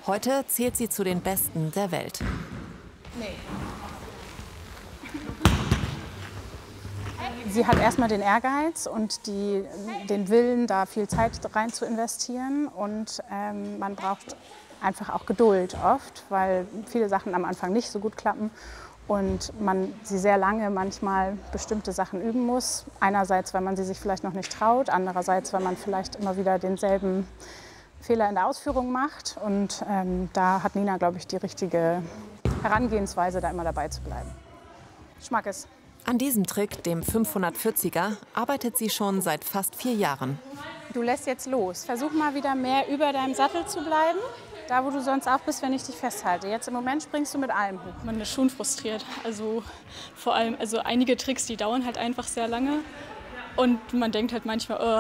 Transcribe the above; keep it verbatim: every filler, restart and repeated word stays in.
Heute zählt sie zu den Besten der Welt. Nee. Sie hat erstmal den Ehrgeiz und die, den Willen, da viel Zeit rein zu investieren. Und ähm, man braucht einfach auch Geduld oft, weil viele Sachen am Anfang nicht so gut klappen. Und man sie sehr lange manchmal bestimmte Sachen üben muss. Einerseits, weil man sie sich vielleicht noch nicht traut, andererseits, weil man vielleicht immer wieder denselben Fehler in der Ausführung macht. Und ähm, da hat Nina, glaube ich, die richtige Herangehensweise, da immer dabei zu bleiben. Schmackes. An diesem Trick, dem fünfhundertvierziger, arbeitet sie schon seit fast vier Jahren. Du lässt jetzt los. Versuch mal wieder mehr über deinem Sattel zu bleiben. Da, wo du sonst auch bist, wenn ich dich festhalte. Jetzt im Moment springst du mit allem hoch. Man ist schon frustriert. Also vor allem, also einige Tricks, die dauern halt einfach sehr lange. Und man denkt halt manchmal, oh,